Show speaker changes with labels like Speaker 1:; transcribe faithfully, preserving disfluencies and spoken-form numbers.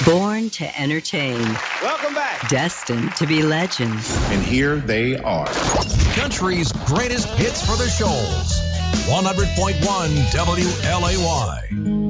Speaker 1: Born to entertain.
Speaker 2: Welcome back.
Speaker 1: Destined to be legends.
Speaker 3: And here they are.
Speaker 4: Country's greatest hits for the shoals. one hundred point one W L A Y.